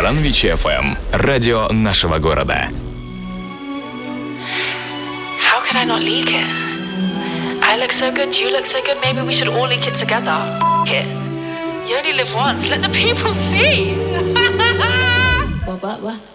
Барановичи FM. Радио нашего города. How could I not leak it? I look so good, you look so good, maybe we should all leak it together. It. You only live once, let the people see. What?